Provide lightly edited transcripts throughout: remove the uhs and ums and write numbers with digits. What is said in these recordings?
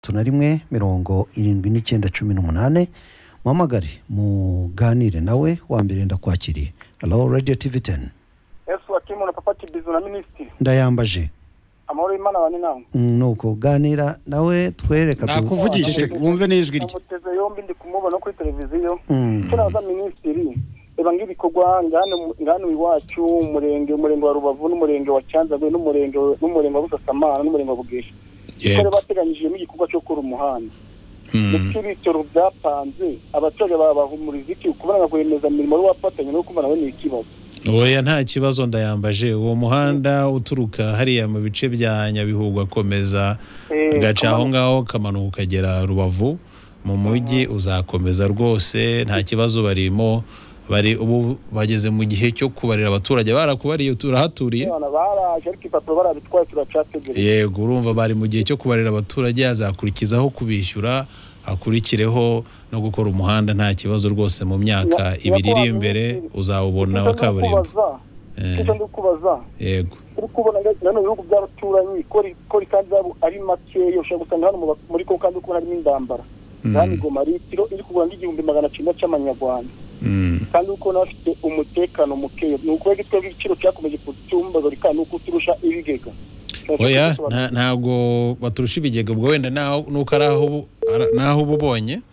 671 muhamagare muganire nawe wa mbere ndakwakiriye. Hello Radio TV10. Yesu akimu na papa Kibizu na ministry. Ndayambaje. Amahoro Imana bani nawe. Nuko ganira nawe twereka nakuvugishe wumve n'ijwi rye. Muteze yombi ndi kumubona kuri televiziyo. Kiraza ministry. Eba ngibikorwa ngano iwacu umurenge wa Rubavu n'umurenge wa Cyanzagwe n'umurenge wa Busasamana n'umurenge wa Bugesha. Kore bateganyije mu gikorwa cyo kuri umuhanda. N'ibitoro byapanze abaturage babahumuriza iki kubona kwemeza mirimo wafatanye no kumana we ni ikibazo. Oya nta kibazo ndayambaje uwo muhanda uturuka hariya mu bice bya Nyabihugu akomeza gaca aho ngaho kamanuka ukagera Rubavu mu mujyi uzakomeza rwose nta kibazo barimo bari ubu bageze mu gihe cyo kubarira abaturage barakubariye turahaturiye baraje ariko ipapuro barabitwaye turacategereje. Yego urumva bari mu gihe cyo kubarira abaturage azakurikizaho kubishyura akurikireho no gukora umuhanda nta kibazo rwose mu myaka ibiri iri imbere uzawubona wakaburimbo. Cyo ndikubaza yego uri kubona ngana no bihugu by'abaturanyi kori kandi ari make ushaka gusanga hano muri ko kandi kubona ari indambara kandi Goma litiro iri kugura $1,900 cy'amanyarwanda kandi uko nafite umutekano mukeyo nuko twebwe igiciro cyakomeje kutumba bari kandi uko turusha ibigega. Oya ntago baturusha ibigega ubwo wenda nuko naho ubonye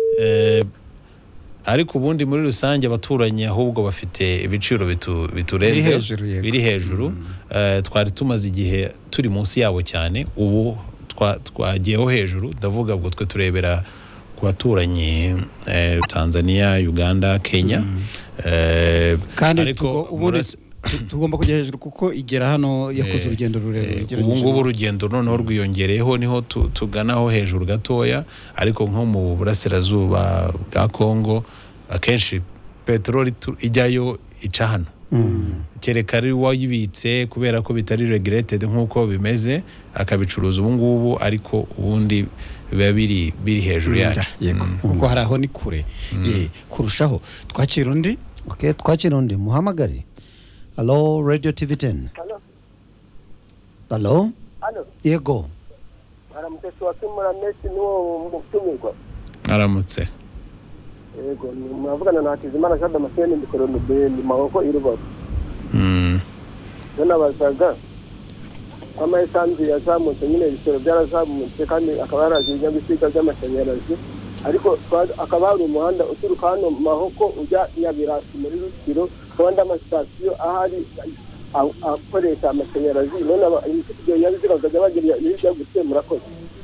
ariko ubundi muri rusange abaturanye ahubwo bafite ibiciro biturenze biri hejuru twari tumaze igihe turi munsi yabo cyane ubu twagiyeho hejuru ndavuga ubwo twe turebera ku baturanyi Tanzania, Uganda, Kenya kandi tugomba kujya hejuru kuko igera hano yakoze urugendo rurerure. Ubu ngubu urugendo noneho rwiyongereyeho niho tuganaho hejuru gatoya ariko nko mu burasirazuba bwa Kongo akenshi peteroli ijyayo ica hano kereka ari wayibitse kubera ko bitari regulated nk'uko bimeze akabicuruza ubu ngubu ariko ubundi biba biri hejuru yacu. Yego kuko hari aho ni kure kurushaho. Twakira undi. Okay, twakira undi muhamagare. Hello Radio TV10. Hello. Yego. Aramutse wasimura Messi niwo mutumirwa. Aramutse. Yego muvugana na Hakizimana Jean Damascene ndikoro no bendi maboko irubavu. Nana basaga ama esanzi yazamutse nyine ibisoro byarazamutse kandi akaba yaraje inyabisiga by'amashanyarazi ariko akaba ari umuhanda uturuka hano Mahoko ujya Nyabirasi muri Rukiro kandi amasitasiyo ahari akoresha amashanyarazi none ibyo yabizigaga bagiriye ibyo gusemura ko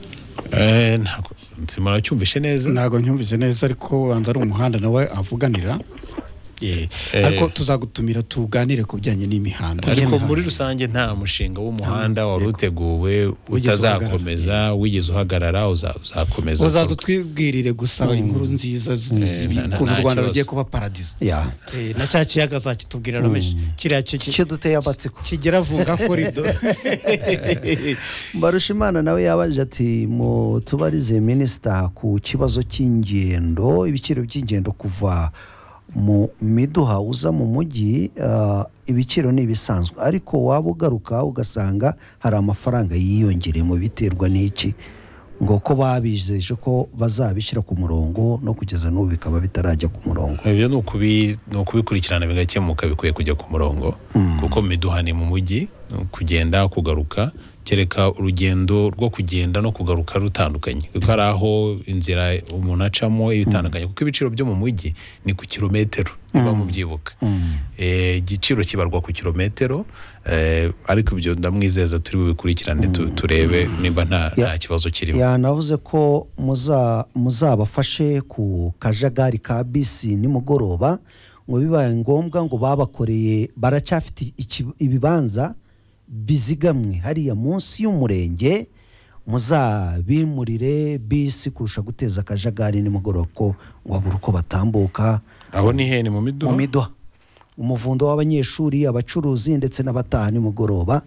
nsimara cyumvishe neza ntago nyumvishe neza ariko banza ari umuhanda nawe avuganira ariko tuzagutumira tuganire ku bijyanye n'imihanda ariko muri rusange nta mushinga w'umuhanda wari uteguwe utazakomeza wigeze uhagarara uzakomeza uzaza twibwirire gusa inkuru nziza ku Rwanda rugiye kuba paradizo na cya kiyaga zakitubwira romeje kiriya cyo duteye abatsiko kigera vuga korido. Mbarushimana nawe yabaje ati mu tubarize minister ku kibazo cy'ingendo ibiciro by'ingendo kuva mu miduha uza mu mujyi ibiciro ni bisanzwe ariko waba ugaruka ugasanga hari amafaranga yiyongereye mu biterwa n'iki ngo ko babijeje ko bazabishyira ku murongo no kugeza n'ubu bikaba bitarajya ku murongo. Ibyo no kubikurikirana bigakemuka bikwiye kujya ku murongo kuko miduha ni mu mujyi kugenda kugaruka kereka urugendo rwo kugenda no kugaruka rutandukanye kuko ari aho inzira umuntu acamo ibitandukanye kuko ibiciro byo mu mujyi ni ku kilometero niba mubyibuka igiciro kibarwa ku kilometero ariko ibyo ndamwizeza turi bubikurikirane turebe niba nta kibazo kirimo. Yanavuze ko muzabafashe ku kajagari ka bisi nimugoroba ngo bibaye ngombwa ngo babakoreye baracyafite ibibanza bizigamwe hariya munsi y'umurenge muzabimurire bisi kurusha guteza akajagari nimugoroba ko wabura uko batambuka. Aho ni hene mu miduha umuvundo w'abanyeshuri abacuruzi ndetse n'abataha nimugoroba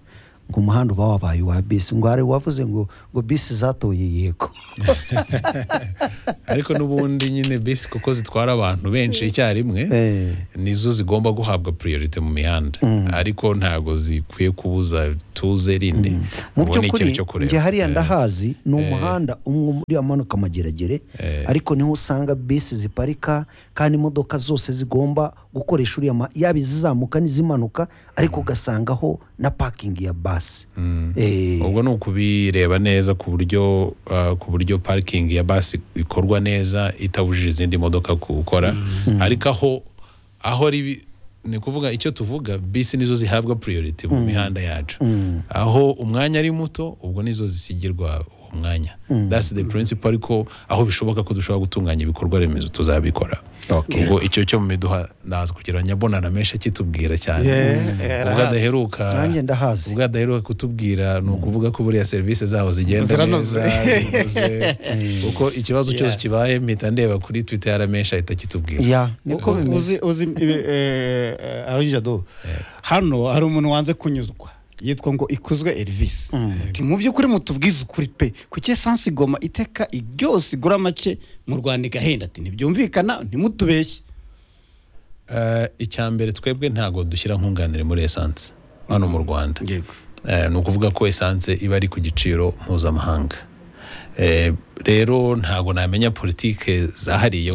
ngo umuhanda uba wabaye wa bisi ngo hari wavuze ngo bisi zatoye yego ariko n'ubundi nyine bisi kuko zitwara abantu benshi icyarimwe nizo zigomba guhabwa priority mu mihanda ariko ntago zikwiye kubuza tuze rinde mu by'ukuri nge hariya ndahazi ni umuhanda umwe muri amanuka amageragere ariko niho usanga bisi ziparika kandi imodoka zose zigomba gukoresha uriya yaba izizamuka n'izimanuka ariko ugasangaho na parking ya basi ubwo ni ukubireba neza ku buryo parking ya basi ikorwa neza itabujije izindi modoka gukora ariko aho ni kuvuga icyo tuvuga bisi nizo zihabwa priority mu mihanda yacu aho umwanya ari muto ubwo nizo zisigirwa uwo mwanya that's the principle ariko aho bishoboka ko dushobora gutunganya ibikorwa remezo tuzabikora ubwo icyo cyo mu miduha naza kugira nyabona na mesha kitubwira cyane ubwo adaheruka kutubwira ni ukuvuga ko buriya serivisi zaho zigenda neza kuko ikibazo cyose kibaye mpita ndeba kuri Twitter ya Ramesha ahita kitubwira niko bimeze Arijado hano hari umuntu wanze kunyuzwa yitwa ngo ikuzwe Elvis mu by'ukuri mutubwiza ukuri pe kuki essence igoma iteka ibyose igura make mu Rwanda igahenda ati ntibyumvikana ntimutubeshye icyambere twebwe ntago dushyira nkunganire muri essence hano mu Rwanda ni ukuvuga ko essence iba ari ku giciro mpuzamahanga rero ntago namenya politike zahariye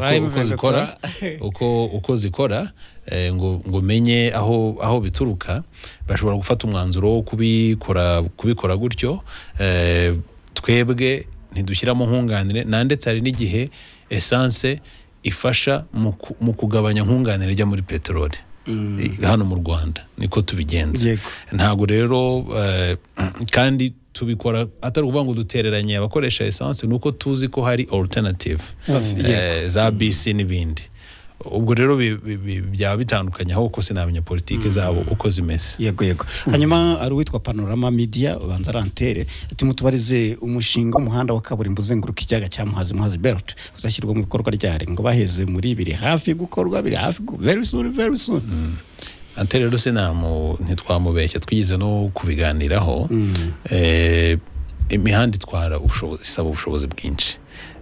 uko zikora ngo menye aho bituruka bashobora gufata umwanzuro wo kubikora gutyo twebwe ntidushyiramo nkunganire ndetse hari n'igihe essence ifasha mu kugabanya nkunganire ijya muri peteroli hano mu Rwanda niko tubigenza ntago rero kandi tubikora atari ukuvuga ngo dutereranye abakoresha essence nuko tuzi ko hari alternative za bisi n'ibindi ubwo rero byaba bitandukanye aho uko sinamenya politike zabo uko zimeze yego hanyuma ari witwa Panorama Media banza rantere ati mutubarize umushinga w'umuhanda wa kaburimbo uzenguruka ikiyaga cya Muhazi Belt uzashyirwa mu bikorwa ryari ngo baheze muri biri hafi gukorwa biri hafi very soon Antere rero ntitwamubeshya twigize no kubiganiraho imihanda isaba ubushobozi bwinshi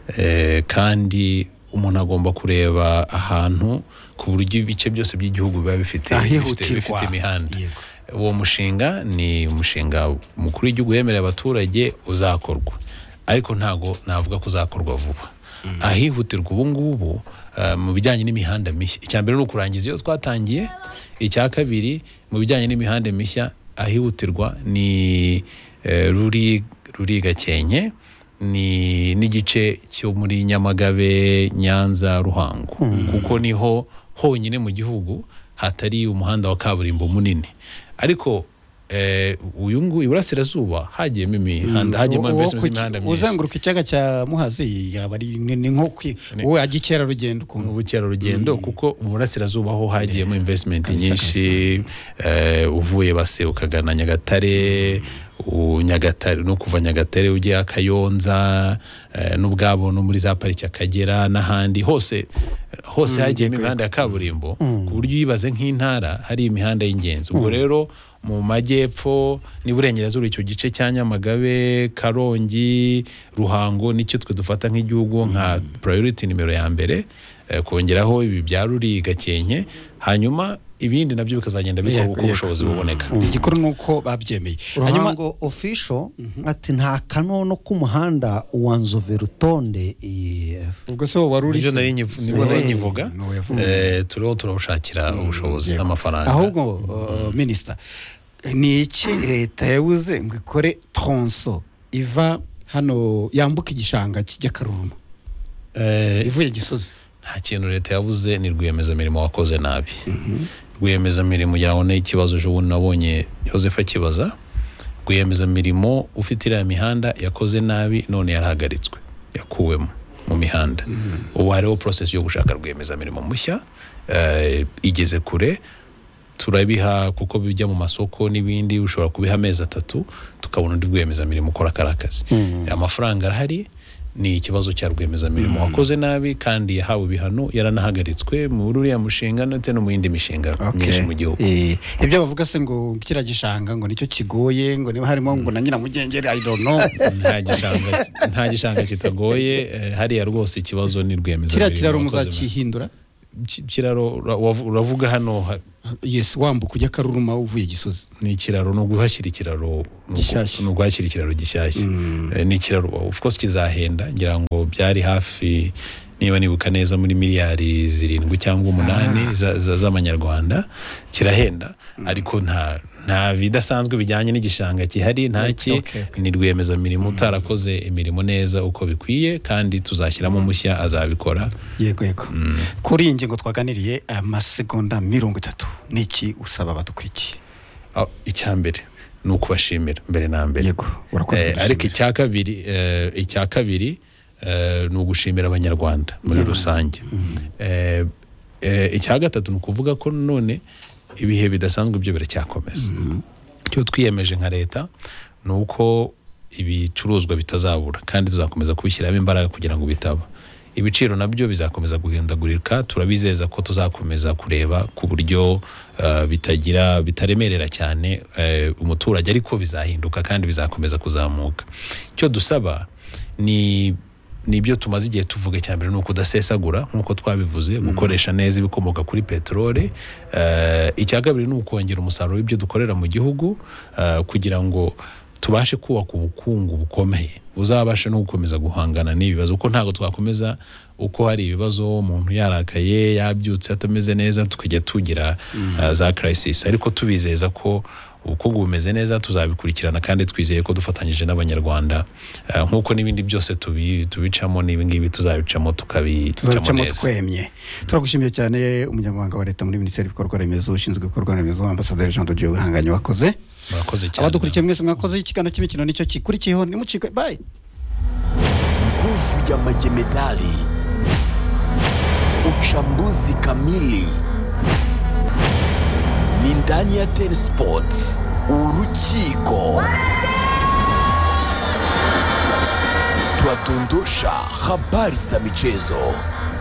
kandi umuntu agomba kureba ahantu ku buryo ibice byose by'igihugu biba bifite imihanda uwo mushinga ni umushinga mukuru w'igihugu yemerera abaturage uzakorwa ariko ntago navuga ko uzakorwa vuba ahihutirwa ubu ngubu mu bijyanye n'imihanda mishya icyambere ni ukurangiza iyo twatangiye icya kabiri mu bijyanye n'imihanda mishya ahihutirwa ni ruri Gakenke ni n'igice cyo muri Nyamagabe Nyanza Ruhango kuko niho honyine mu gihugu hatari umuhanda wa kaburimbo munini ariko uyu nguyu iburasirazuba hagiyemo imihanda hagiyemo investment z'imihanda myinshi uzenguruka ikiyaga cya Muhazi yaba ari ni nko wowe agikera rugendo ukuntu ubukera rugendo kuko mu burasirazuba ho hagiyemo investment nyinshi uvuye Base ukagana Nyagatare no kuva Nyagatare ugiye Kayonza n'ubwabo no muri za pariki Akagera n'ahandi hose hagiyemo imihanda ya kaburimbo ku buryo yibaze nk'intara hari imihanda y'ingenzi ubwo rero mu majyepfo n'iburengerazuba icyo gice cya Nyamagabe Karongi Ruhango nicyo twe dufata nk'igihugu nka priority nimero ya mbere kongeraho ibi bya Ruri Gakenke hanyuma ibindi nabyo bikazagenda bikorwa uko ubushobozi buboneka igikuru nuko babyemeye hanyuma ngo official ati nta kanono k'umuhanda uwanzove rutonde ubwo so waruri ibyo nari nyivuga turiho turabashakira ubushobozi n'amafaranga ahubwo minister ni iki leta yabuze ngo ikore tronso iva hano yambuka igishanga kijya Karuruma ivuye Gisozi nta kintu leta yabuze ni rwiyemezamirimo wakoze nabi rwiyemezamirimo yabone ikibazo ejo nabonye Joseph akibaza rwiyemezamirimo ufite iriya mihanda yakoze nabi none yarahagaritswe yakuwemo mu mihanda ubu hariho process yo gushaka rwiyemezamirimo mushya igeze kure turabiha kuko bijya mu masoko n'ibindi ushobora kubiha amezi 3 tukabona undi rwiyemezamirimo ukora karakazi amafaranga arahari ni ikibazo cya rwiyemezamirimo wakoze nabi kandi yahawe ibihano yaranahagaritswe muri uriya mushinga ndetse no mu yindi mishinga myinshi mu gihugu. Ibyo bavuga se ngo kira gishanga ngo nicyo kigoye ngo niba harimo ngo na Nyiramugengeri I don't know. Nta gishanga kitagoye, hariya rwose ikibazo ni rwiyemezamirimo. Kira kiraro muzakihindura? Kiraro uravuga hano yes, wambuka ujya Karuruma uvuye Gisozi. Ni ikiraro no guhashyira ikiraro no guhashyira ikiraro gishyashya. Ni ikiraro of course kizahenda, ngira ngo byari hafi niba nibuka neza muri miliyari 7 cyangwa 8 z'amanyarwanda. Kirahenda ariko nta bidasanzwe bijyanye n'igishanga kihari ntaki. Ni rwiyemezamirimo utarakoze imirimo neza uko bikwiye kandi tuzashyiramo mushya azabikora. Yego kuri iyi ngingo twaganiriye amasegonda 30 niki usaba badukurikiye? Icyambere ni ukubashimira mbere na mbere. Yego urakoze. Ariko icya kabiri ni ugushimira abanyarwanda muri rusange. Icya gatatu ni ukuvuga ko none ibihe bidasanzwe byo biracyakomeza. Cyo twiyemeje nka leta ni uko ibicuruzwa bitazabura kandi tuzakomeza kubishyiramo imbaraga kugira ngo bitaba. Ibiciro nabyo bizakomeza guhindagurika, turabizeza ko tuzakomeza kureba ku buryo bitaremerera cyane umuturage, ariko bizahinduka kandi bizakomeza kuzamuka. Cyo dusaba ni nibyo tumaze igihe tuvuga. Cyambere nuko udasesagura nkuko twabivuze, gukoresha neza ibikomoka kuri petrole. Icya kabiri ni ukongera umusaruro w'ibyo dukorera mu gihugu kugira ngo tubashe kubaka ubukungu bukomeye uzabasha no gukomeza guhangana n'ibibazo, uko ntago twakomeza uko hari ibibazo umuntu yarakaye yabyutse atameze neza tukajya tugira za crisis. Ariko tubizeza ko ubukungu bumeze neza tuzabikurikirana kandi twizeye ko dufatanyije n'abanyarwanda nkuko n'ibindi byose tubicamo n'ibingibi tuzabicamo tukabicamo neza twemye. Turagushimiye cyane umunyamabanga wa leta muri Minisiteri y'ibikorwa remezo ushinzwe ibikorwa remezo Ambassadeur Jean de Dieu Wihanganye wakoze. Murakoze cyane. Abadukurikiye mwese mwakoze ikiganiro cy'imikino nicyo kikurikiyeho, nimucikwe. Bye. Nguvu ya majemedali, uchambuzi kamili ni ndani ya Ten Sports. Urukiko twadondosha habari za michezo.